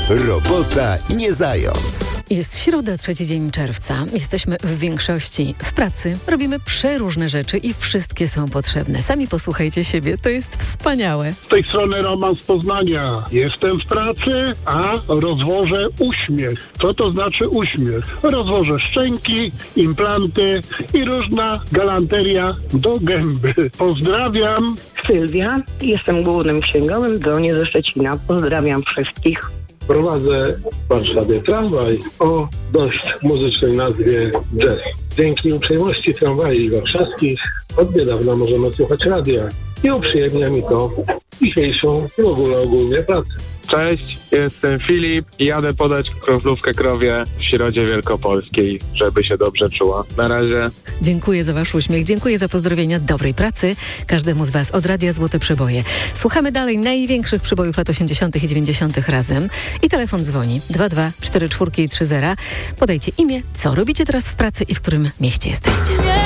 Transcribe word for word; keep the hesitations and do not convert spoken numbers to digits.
Robota nie zając. Jest środa, trzeci dzień czerwca. Jesteśmy w większości w pracy. Robimy przeróżne rzeczy i wszystkie są potrzebne. Sami posłuchajcie siebie, to jest wspaniałe. Z tej strony Roman z Poznania. Jestem w pracy, a rozwożę uśmiech. Co to znaczy uśmiech? Rozwożę szczęki, implanty i różna galanteria do gęby. Pozdrawiam. Sylwia, jestem głównym księgowym, dzwonię ze Szczecina. Pozdrawiam wszystkich. Prowadzę w Warszawie tramwaj o dość muzycznej nazwie Jazz. Dzięki uprzejmości tramwajów warszawskich od niedawna możemy słuchać radia i uprzyjemnia mi to dzisiejszą w ogóle ogólnie pracę. Cześć, jestem Filip i jadę podać kroplówkę krowie w Środzie Wielkopolskiej, żeby się dobrze czuła. Na razie. Dziękuję za wasz uśmiech, dziękuję za pozdrowienia, dobrej pracy każdemu z was od Radia Złote Przeboje. Słuchamy dalej największych przebojów lat osiemdziesiątych i dziewięćdziesiątych razem i telefon dzwoni dwa dwa cztery cztery i trzy zero. Podajcie imię, co robicie teraz w pracy i w którym mieście jesteście.